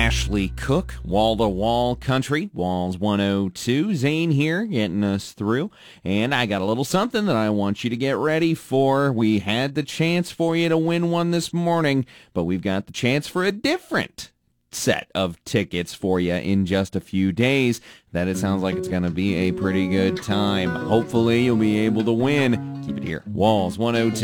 Ashley Cook, Wall to Wall Country, Walls 102. Zane here, getting us through. And I got a little something that I want you to get ready for. We had the chance for you to win one this morning, but we've got the chance for a different set of tickets for you in just a few days. That it sounds like it's going to be a pretty good time. Hopefully you'll be able to win. Keep it here. Walls 102.